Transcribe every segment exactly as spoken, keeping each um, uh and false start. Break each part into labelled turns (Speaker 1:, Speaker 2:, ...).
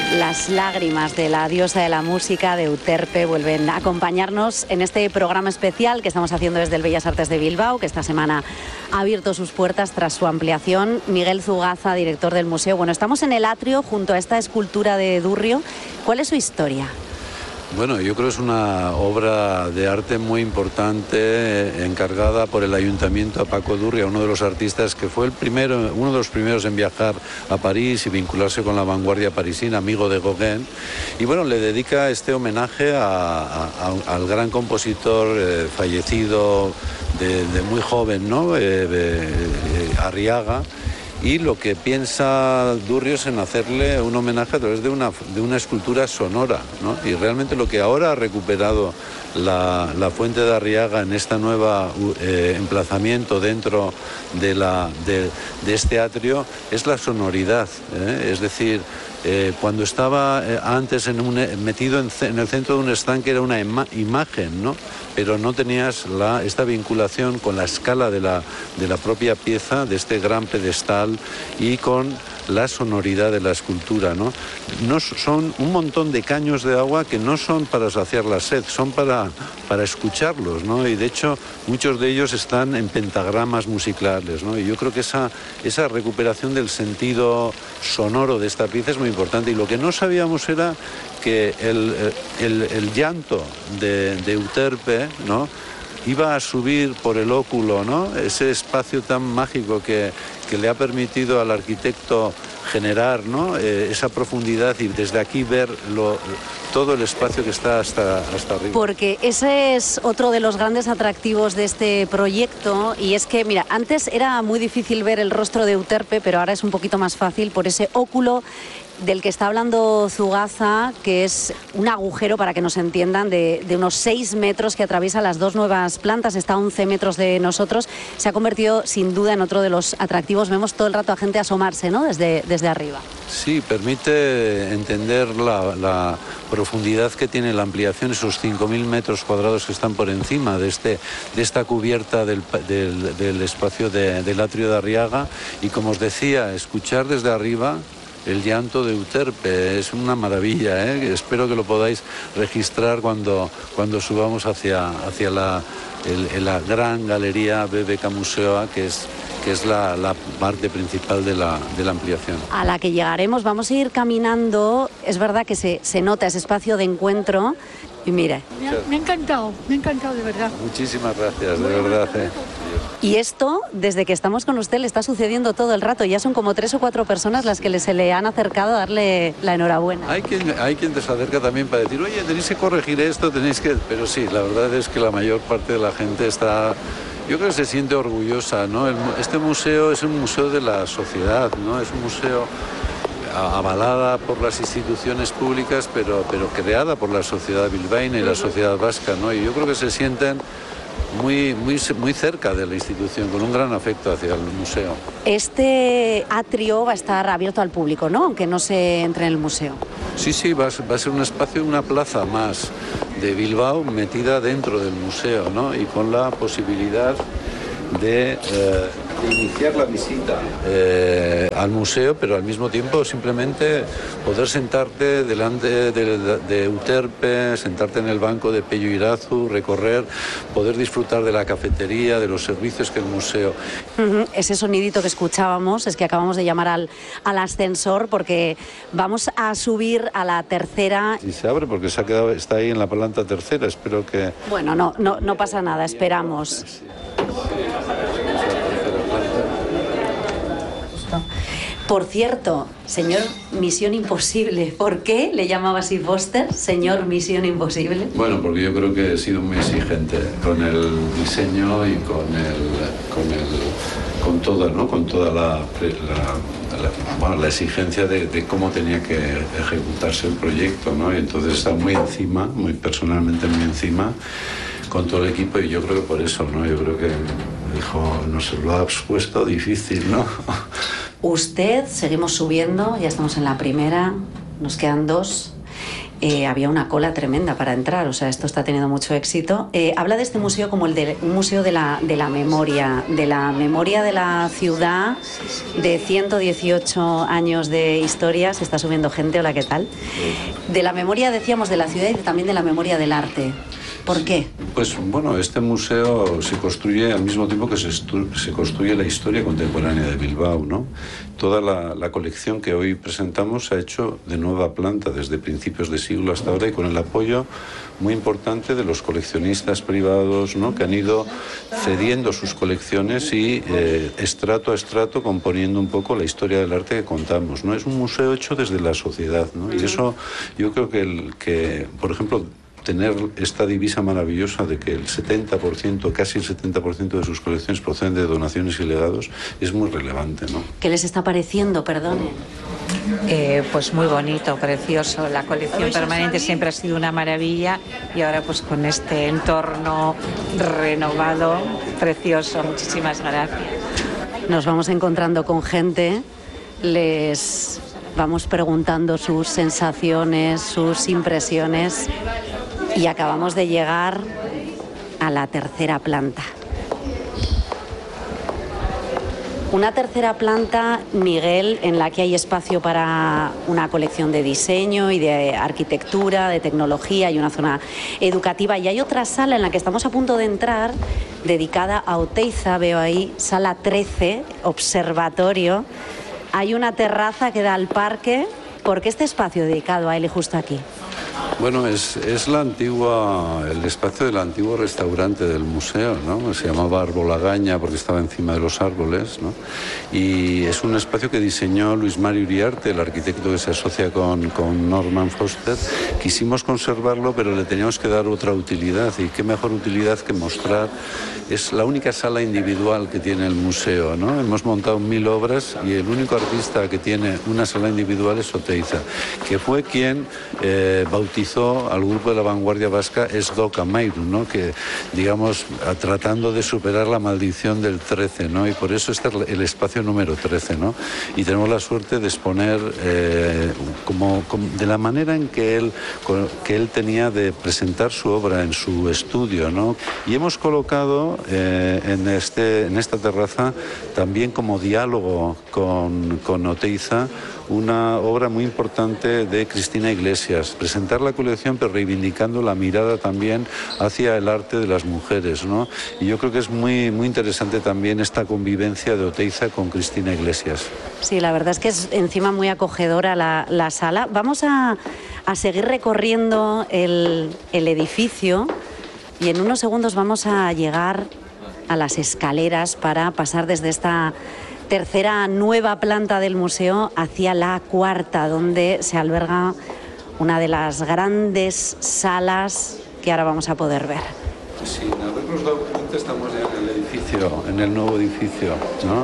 Speaker 1: Las lágrimas de la diosa de la música, de Euterpe, vuelven a acompañarnos en este programa especial que estamos haciendo desde el Bellas Artes de Bilbao, que esta semana ha abierto sus puertas tras su ampliación. Miguel Zugaza, director del museo. Bueno, estamos en el atrio junto a esta escultura de Durrio. ¿Cuál es su historia?
Speaker 2: Bueno, yo creo que es una obra de arte muy importante, eh, encargada por el Ayuntamiento a Paco Durrio, uno de los artistas que fue el primero, uno de los primeros en viajar a París y vincularse con la vanguardia parisina, amigo de Gauguin. Y bueno, le dedica este homenaje a, a, a, al gran compositor eh, fallecido de, de muy joven, ¿no? Eh, eh, Arriaga. Y lo que piensa Durrio es en hacerle un homenaje a través de una, de una escultura sonora, ¿no? Y realmente lo que ahora ha recuperado la, la Fuente de Arriaga en este nuevo eh, emplazamiento dentro de, la, de, de este atrio es la sonoridad, ¿eh? Es decir, eh, cuando estaba eh, antes en un, metido en, en el centro de un estanque era una ima, imagen, ¿no? Pero no tenías la, esta vinculación con la escala de la, de la propia pieza, de este gran pedestal, y con la sonoridad de la escultura, ¿no? No son un montón de caños de agua que no son para saciar la sed, son para, para escucharlos, ¿no? Y de hecho muchos de ellos están en pentagramas musicales, ¿no? Y yo creo que esa, esa recuperación del sentido sonoro de esta pieza es muy importante. Y lo que no sabíamos era que el, el, el llanto de, de Euterpe, ¿no?, iba a subir por el óculo, ¿no?, ese espacio tan mágico que, que le ha permitido al arquitecto generar, ¿no?, eh, esa profundidad y desde aquí ver lo, todo el espacio que está hasta, hasta arriba.
Speaker 1: Porque ese es otro de los grandes atractivos de este proyecto, y es que, mira, antes era muy difícil ver el rostro de Euterpe, pero ahora es un poquito más fácil por ese óculo del que está hablando Zugaza, que es un agujero, para que nos entiendan, de, de unos seis metros que atraviesa las dos nuevas plantas, está a once metros de nosotros. Se ha convertido sin duda en otro de los atractivos. Vemos todo el rato a gente asomarse, ¿no?, desde, desde arriba.
Speaker 2: Sí, permite entender la, la profundidad que tiene la ampliación, esos cinco mil metros cuadrados que están por encima de, este, de esta cubierta del, del, del espacio de, del atrio de Arriaga. Y como os decía, escuchar desde arriba el llanto de Euterpe es una maravilla, ¿eh? Espero que lo podáis registrar cuando, cuando subamos hacia, hacia la, el, la gran galería B B K Museoa, que es, que es la, la parte principal de la, de la ampliación.
Speaker 1: A la que llegaremos. Vamos a ir caminando. Es verdad que se, se nota ese espacio de encuentro. Y mire.
Speaker 3: Me ha, me ha encantado, me ha encantado de verdad.
Speaker 2: Muchísimas gracias, de verdad. ¿eh?
Speaker 1: Y esto, desde que estamos con usted, le está sucediendo todo el rato. Ya son como tres o cuatro personas las que le, se le han acercado a darle la enhorabuena.
Speaker 2: Hay quien, hay quien te se acerca también para decir, oye, tenéis que corregir esto, tenéis que... Pero sí, la verdad es que la mayor parte de la gente está... Yo creo que se siente orgullosa, ¿no? El, este museo es un museo de la sociedad, ¿no? Es un museo avalada por las instituciones públicas, pero, pero creada por la sociedad bilbaína y la sociedad vasca, ¿no? Y yo creo que se sienten muy, muy, muy cerca de la institución, con un gran afecto hacia el museo.
Speaker 1: Este atrio va a estar abierto al público, ¿no?, aunque no se entre en el museo.
Speaker 2: Sí, sí, va a, va a ser un espacio, una plaza más de Bilbao metida dentro del museo, ¿no?, y con la posibilidad de, eh, de iniciar la visita eh, al museo, pero al mismo tiempo simplemente poder sentarte delante de, de, de Euterpe, sentarte en el banco de Pello Irazu, recorrer, poder disfrutar de la cafetería, de los servicios que el museo...
Speaker 1: Uh-huh. Ese sonidito que escuchábamos es que acabamos de llamar al, al ascensor, porque vamos a subir a la tercera.
Speaker 2: Y se abre porque se ha quedado, está ahí en la planta tercera, espero que...
Speaker 1: Bueno, no, no, no pasa nada, esperamos. Por cierto, señor Misión Imposible, ¿por qué le llamaba así Foster, señor Misión Imposible?
Speaker 2: Bueno, porque yo creo que he sido muy exigente con el diseño y con el, con el, con toda, ¿no? Con toda la, la, la, bueno, la exigencia de, de cómo tenía que ejecutarse el proyecto, ¿no? Y entonces está muy encima, muy personalmente muy encima, con todo el equipo, y yo creo que por eso, ¿no? Yo creo que dijo, nos lo ha puesto difícil, ¿no?
Speaker 1: Usted, seguimos subiendo, ya estamos en la primera, nos quedan dos. Eh, había una cola tremenda para entrar, o sea, esto está teniendo mucho éxito. Eh, habla de este museo como el de un museo de la, de la memoria, de la memoria de la ciudad, de ciento dieciocho años de historia. Se está subiendo gente, hola, ¿qué tal? De la memoria, decíamos, de la ciudad y también de la memoria del arte. ¿Por qué?
Speaker 2: Pues bueno, este museo se construye al mismo tiempo que se, se construye la historia contemporánea de Bilbao, ¿no? Toda la, la colección que hoy presentamos se ha hecho de nueva planta desde principios de siglo hasta ahora y con el apoyo muy importante de los coleccionistas privados, ¿no? Que han ido cediendo sus colecciones y eh, estrato a estrato componiendo un poco la historia del arte que contamos, ¿no? Es un museo hecho desde la sociedad, ¿no? Y eso yo creo que, el, que por ejemplo, tener esta divisa maravillosa de que el setenta por ciento, casi el setenta por ciento de sus colecciones proceden de donaciones y legados, es muy relevante, ¿no?
Speaker 1: ¿Qué les está pareciendo, perdone?
Speaker 4: Eh, pues muy bonito, precioso. La colección permanente siempre ha sido una maravilla y ahora pues con este entorno renovado, precioso. Muchísimas gracias.
Speaker 1: Nos vamos encontrando con gente, les vamos preguntando sus sensaciones, sus impresiones y acabamos de llegar a la tercera planta. Una tercera planta, Miguel, en la que hay espacio para una colección de diseño y de arquitectura, de tecnología y una zona educativa. Y hay otra sala en la que estamos a punto de entrar, dedicada a Oteiza, veo ahí, sala trece, observatorio. Hay una terraza que da al parque. ¿Por qué este espacio dedicado a él y justo aquí?
Speaker 2: Bueno, es, es la antigua, el espacio del antiguo restaurante del museo, ¿no? Se llamaba Arbolagaña porque estaba encima de los árboles, ¿no? Y es un espacio que diseñó Luis Mario Uriarte, el arquitecto que se asocia con, con Norman Foster. Quisimos conservarlo, pero le teníamos que dar otra utilidad. Y qué mejor utilidad que mostrar. Es la única sala individual que tiene el museo, ¿no? Hemos montado mil obras y el único artista que tiene una sala individual es Oteiza, que fue quien eh, bautizó al grupo de la vanguardia vasca Esdoc Amairu, ¿no? Que, digamos, tratando de superar la maldición del trece, ¿no? Y por eso este es el espacio número trece, ¿no? Y tenemos la suerte de exponer eh, como, como de la manera en que él, que él tenía de presentar su obra en su estudio, ¿no? Y hemos colocado eh, en, este, en esta terraza también como diálogo con, con Oteiza una obra muy importante de Cristina Iglesias, presentar la colección pero reivindicando la mirada también hacia el arte de las mujeres, ¿no? Y yo creo que es muy, muy interesante también esta convivencia de Oteiza con Cristina Iglesias.
Speaker 1: Sí, la verdad es que es encima muy acogedora la, la sala. Vamos a, a seguir recorriendo el, el edificio y en unos segundos vamos a llegar a las escaleras para pasar desde esta tercera nueva planta del museo hacia la cuarta, donde se alberga una de las grandes salas que ahora vamos a poder ver.
Speaker 2: Sin habernos dado cuenta estamos ya en el edificio, en el nuevo edificio, ¿no?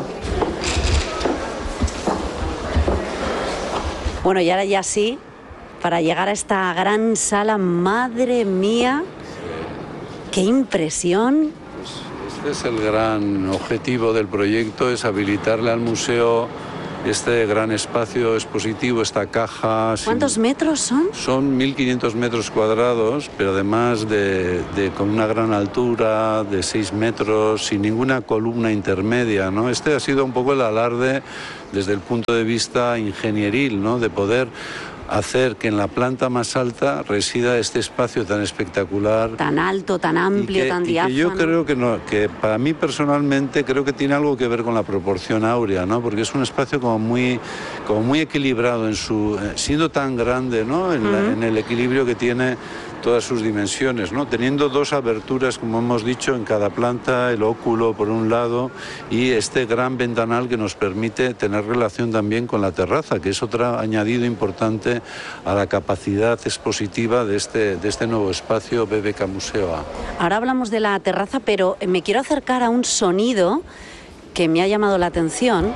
Speaker 1: Bueno, y ahora ya sí, para llegar a esta gran sala, madre mía, qué impresión.
Speaker 2: Este es el gran objetivo del proyecto, es habilitarle al museo este gran espacio expositivo, esta caja.
Speaker 1: ¿Cuántos sin... metros son?
Speaker 2: Son mil quinientos metros cuadrados, pero además de, de con una gran altura, de seis metros, sin ninguna columna intermedia, ¿no? Este ha sido un poco el alarde desde el punto de vista ingenieril, ¿no? De poder hacer que en la planta más alta resida este espacio tan espectacular,
Speaker 1: tan alto, tan amplio,
Speaker 2: que,
Speaker 1: tan
Speaker 2: y
Speaker 1: diáfano.
Speaker 2: Que yo creo que no, que para mí personalmente creo que tiene algo que ver con la proporción áurea, ¿no? Porque es un espacio como muy, como muy equilibrado en su, siendo tan grande, ¿no? En, uh-huh. la, en el equilibrio que tiene todas sus dimensiones, ¿no? Teniendo dos aberturas, como hemos dicho, en cada planta, el óculo por un lado y este gran ventanal que nos permite tener relación también con la terraza, que es otro añadido importante a la capacidad expositiva de este, de este nuevo espacio B B K Museo A.
Speaker 1: Ahora hablamos de la terraza, pero me quiero acercar a un sonido que me ha llamado la atención.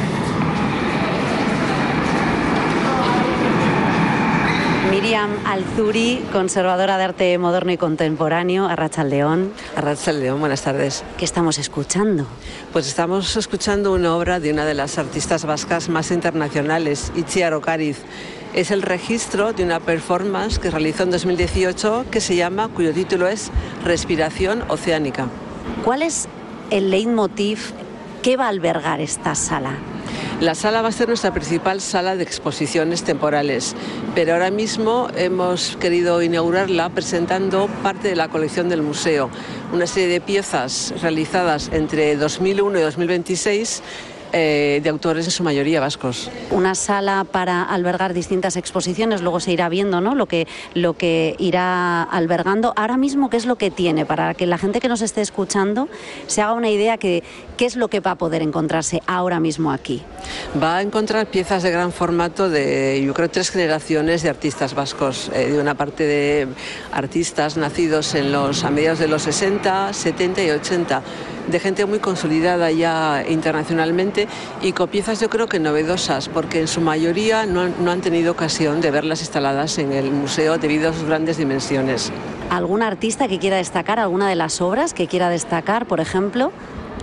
Speaker 1: Miriam Zuri, conservadora de arte moderno y contemporáneo, Arratsaldeon.
Speaker 5: Arratsaldeon, buenas tardes.
Speaker 1: ¿Qué estamos escuchando?
Speaker 5: Pues estamos escuchando una obra de una de las artistas vascas más internacionales, Itziar Okariz. Es el registro de una performance que realizó en dos mil dieciocho que se llama, cuyo título es Respiración Oceánica.
Speaker 1: ¿Cuál es el leitmotiv que va a albergar esta sala?
Speaker 5: La sala va a ser nuestra principal sala de exposiciones temporales, pero ahora mismo hemos querido inaugurarla presentando parte de la colección del museo, una serie de piezas realizadas entre dos mil uno y dos mil veintiséis, Eh, de autores en su mayoría vascos.
Speaker 1: Una sala para albergar distintas exposiciones, luego se irá viendo, ¿no?, lo que, lo que irá albergando. Ahora mismo, ¿qué es lo que tiene? Para que la gente que nos esté escuchando se haga una idea que qué es lo que va a poder encontrarse ahora mismo aquí.
Speaker 5: Va a encontrar piezas de gran formato de, yo creo, tres generaciones de artistas vascos, eh, de una parte de artistas nacidos en los, a mediados de los sesenta, setenta y ochenta, de gente muy consolidada ya internacionalmente y con piezas yo creo que novedosas, porque en su mayoría no, no han tenido ocasión de verlas instaladas en el museo debido a sus grandes dimensiones.
Speaker 1: ¿Algún artista que quiera destacar, alguna de las obras que quiera destacar, por ejemplo?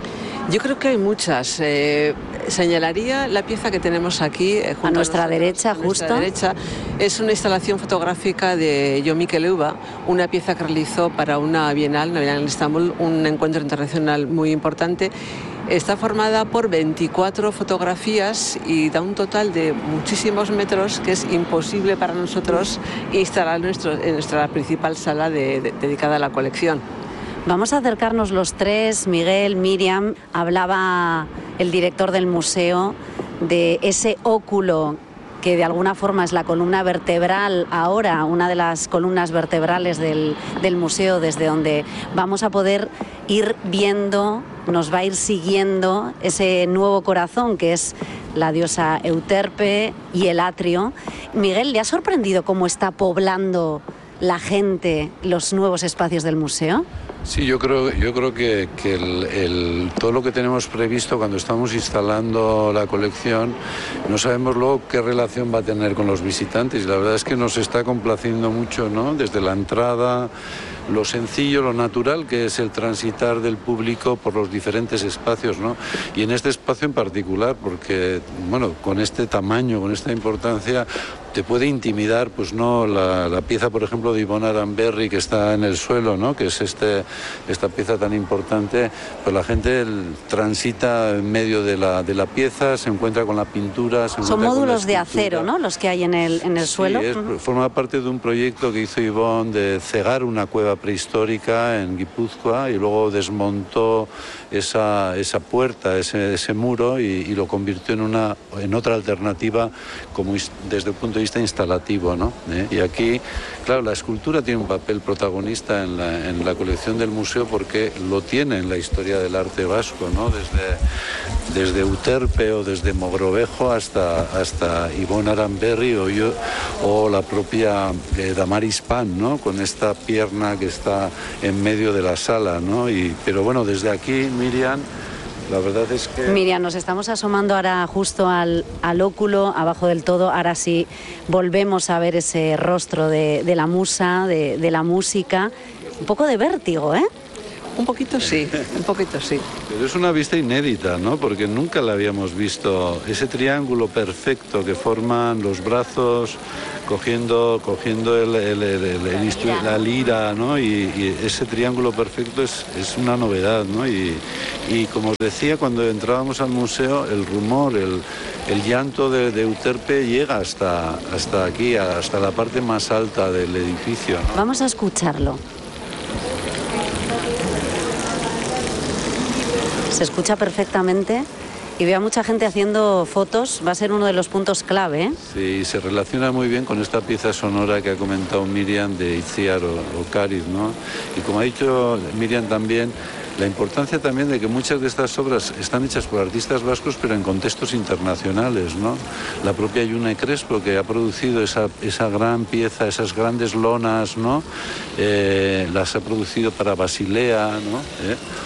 Speaker 5: Yo creo que hay muchas. Eh, señalaría la pieza que tenemos aquí. Eh, junto
Speaker 1: a nuestra
Speaker 5: a
Speaker 1: derecha,
Speaker 5: a nuestra
Speaker 1: justo.
Speaker 5: Derecha. Es una instalación fotográfica de Jon Mikel Euba, una pieza que realizó para una bienal, una bienal en Estambul, un encuentro internacional muy importante. Está formada por veinticuatro fotografías y da un total de muchísimos metros que es imposible para nosotros instalar nuestro, en nuestra principal sala de, de, dedicada a la colección.
Speaker 1: Vamos a acercarnos los tres, Miguel, Miriam. Hablaba el director del museo de ese óculo que de alguna forma es la columna vertebral ahora, una de las columnas vertebrales del, del museo, desde donde vamos a poder ir viendo, nos va a ir siguiendo ese nuevo corazón que es la diosa Euterpe y el atrio. Miguel, ¿le ha sorprendido cómo está poblando la gente los nuevos espacios del museo?
Speaker 2: Sí, yo creo, yo creo que, que el, el, todo lo que tenemos previsto cuando estamos instalando la colección, no sabemos luego qué relación va a tener con los visitantes. La verdad es que nos está complaciendo mucho, ¿no? Desde la entrada, lo sencillo, lo natural que es el transitar del público por los diferentes espacios, ¿no? Y en este espacio en particular, porque, bueno, con este tamaño, con esta importancia, te puede intimidar, pues no, la, la pieza, por ejemplo, de Yvonne Aramberri que está en el suelo, ¿no?, que es este, esta pieza tan importante, pues la gente el, transita en medio de la, de la pieza, se encuentra con la pintura. Se
Speaker 1: Son módulos de acero, ¿no?, los que hay en el, en el
Speaker 2: sí,
Speaker 1: suelo.
Speaker 2: Es, uh-huh. Forma parte de un proyecto que hizo Yvonne de cegar una cueva prehistórica en Guipúzcoa y luego desmontó esa, esa puerta, ese, ese muro y, y lo convirtió en, una, en otra alternativa como desde el punto de vista instalativo, ¿no? ¿Eh? Y aquí, claro, la escultura tiene un papel protagonista en la, en la colección del museo porque lo tiene en la historia del arte vasco, ¿no? Desde, desde Euterpe o desde Mogrovejo hasta, hasta Yvonne Aramberri o, yo, o la propia eh, Damaris Pan, ¿no?, con esta pierna que está en medio de la sala, ¿no? Y, pero bueno, desde aquí, Miriam, la verdad es que...
Speaker 1: Miriam, nos estamos asomando ahora justo al, al óculo, abajo del todo. Ahora sí volvemos a ver ese rostro de, de la musa, de, de la música. Un poco de vértigo, ¿eh?
Speaker 5: Un poquito sí, un poquito sí.
Speaker 2: Pero es una vista inédita, ¿no? Porque nunca la habíamos visto. Ese triángulo perfecto que forman los brazos cogiendo, cogiendo el, el, el, el, el instru- la lira, ¿no? Y, y ese triángulo perfecto es, es una novedad, ¿no? Y, y como os decía, cuando entrábamos al museo, el rumor, el, el llanto de, de Euterpe llega hasta, hasta aquí, hasta la parte más alta del edificio, ¿no?
Speaker 1: Vamos a escucharlo. Se escucha perfectamente y veo a mucha gente haciendo fotos. Va a ser uno de los puntos clave, ¿eh?
Speaker 2: Sí, se relaciona muy bien con esta pieza sonora que ha comentado Miriam de Itziar Okariz, ¿no? Y como ha dicho Miriam también, la importancia también de que muchas de estas obras están hechas por artistas vascos pero en contextos internacionales, ¿no? La propia June Crespo, que ha producido esa, esa gran pieza, esas grandes lonas, ¿no? Eh, las ha producido para Basilea, ¿no? ¿Eh?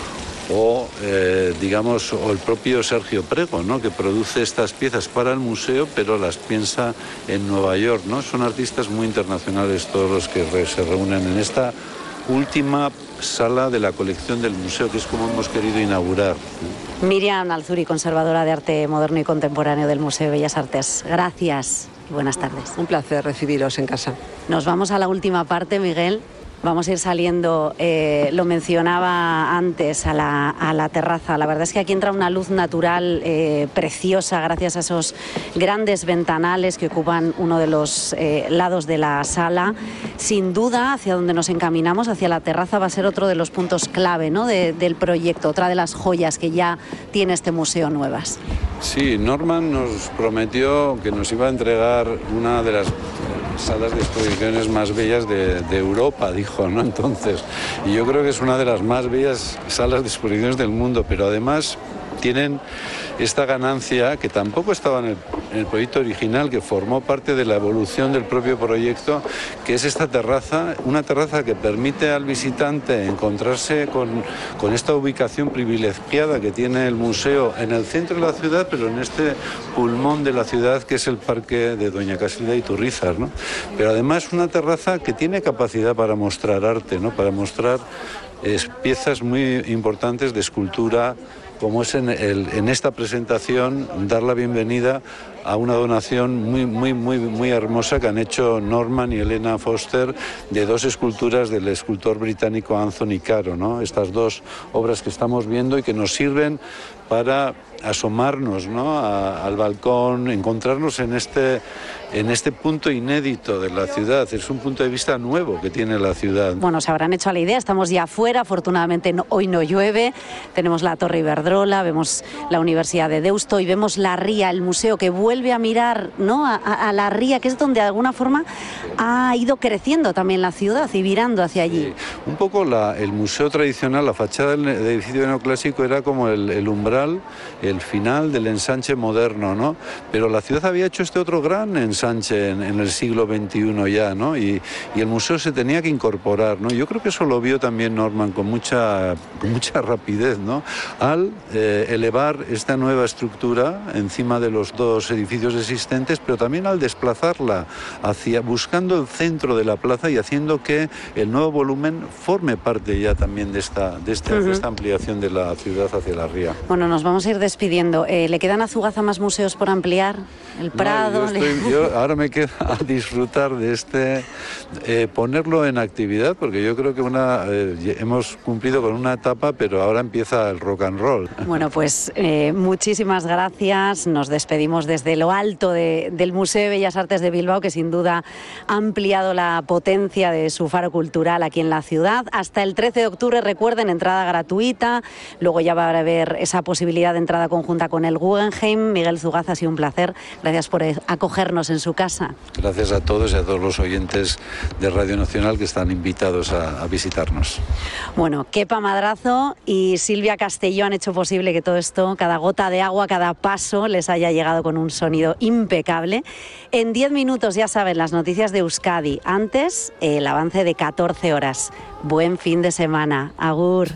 Speaker 2: o eh, digamos o el propio Sergio Prego, ¿no? Que produce estas piezas para el museo pero las piensa en Nueva York, ¿no? Son artistas muy internacionales todos los que re, se reúnen en esta última sala de la colección del museo, que es como hemos querido inaugurar.
Speaker 1: Miriam Alzuri, conservadora de arte moderno y contemporáneo del Museo de Bellas Artes. Gracias y buenas tardes.
Speaker 5: Un placer recibiros en casa.
Speaker 1: Nos vamos a la última parte, Miguel. Vamos a ir saliendo, eh, lo mencionaba antes, a la, a la terraza. La verdad es que aquí entra una luz natural eh, preciosa gracias a esos grandes ventanales que ocupan uno de los eh, lados de la sala. Sin duda, hacia donde nos encaminamos, hacia la terraza, va a ser otro de los puntos clave, ¿no? de, del proyecto, otra de las joyas que ya tiene este museo nuevas.
Speaker 2: Sí, Norman nos prometió que nos iba a entregar una de las salas de exposiciones más bellas de, de Europa, dijo, ¿no? Entonces, y yo creo que es una de las más bellas salas de exposiciones del mundo, pero además tienen esta ganancia que tampoco estaba en el, en el proyecto original, que formó parte de la evolución del propio proyecto, que es esta terraza, una terraza que permite al visitante encontrarse con, con esta ubicación privilegiada que tiene el museo en el centro de la ciudad, pero en este pulmón de la ciudad que es el parque de Doña Casilda Iturrizar, ¿no? Pero además una terraza que tiene capacidad para mostrar arte, ¿no? Para mostrar eh, piezas muy importantes de escultura, como es en, el, en esta presentación, dar la bienvenida a una donación muy, muy, muy, muy hermosa que han hecho Norman y Elena Foster de dos esculturas del escultor británico Anthony Caro, ¿no? Estas dos obras que estamos viendo y que nos sirven para asomarnos, ¿no? a, al balcón, encontrarnos en este, en este punto inédito de la ciudad. Es un punto de vista nuevo que tiene la ciudad.
Speaker 1: Bueno, se habrán hecho a la idea, estamos ya afuera, afortunadamente no, hoy no llueve, tenemos la Torre Iberdrola, vemos la Universidad de Deusto y vemos la ría, el museo que vuelve a mirar, ¿no? a, a la ría, que es donde de alguna forma ha ido creciendo también la ciudad y virando hacia allí.
Speaker 2: Sí, un poco la, el museo tradicional, la fachada del edificio neoclásico era como el, el umbral, el final del ensanche moderno, ¿no? Pero la ciudad había hecho este otro gran ensanche en, en el siglo veintiuno ya, ¿no? Y, y el museo se tenía que incorporar, ¿no? Yo creo que eso lo vio también Norman con mucha, con mucha rapidez, ¿no? Al eh, elevar esta nueva estructura encima de los dos edificios existentes, pero también al desplazarla hacia, buscando el centro de la plaza y haciendo que el nuevo volumen forme parte ya también de esta, de esta, uh-huh. de esta ampliación de la ciudad hacia la ría.
Speaker 1: Bueno, nos vamos a ir despidiendo. Eh, ¿Le quedan a Zugaza más museos por ampliar? El Prado.
Speaker 2: No, yo estoy, yo ahora me queda a disfrutar de este, eh, ponerlo en actividad, porque yo creo que una eh, hemos cumplido con una etapa, pero ahora empieza el rock and roll.
Speaker 1: Bueno, pues eh, muchísimas gracias. Nos despedimos desde lo alto de, del Museo de Bellas Artes de Bilbao, que sin duda ha ampliado la potencia de su faro cultural aquí en la ciudad. Hasta el trece de octubre, recuerden, entrada gratuita. Luego ya va a haber esa posibilidad de entrada conjunta con el Guggenheim. Miguel Zugaza, ha sido un placer. Gracias por acogernos en su casa.
Speaker 2: Gracias a todos y a todos los oyentes de Radio Nacional que están invitados a, a visitarnos.
Speaker 1: Bueno, Kepa Madrazo y Silvia Castelló han hecho posible que todo esto, cada gota de agua, cada paso, les haya llegado con un sonido impecable. En diez minutos, ya saben, las noticias de Euskadi. Antes, el avance de catorce horas. Buen fin de semana. Agur.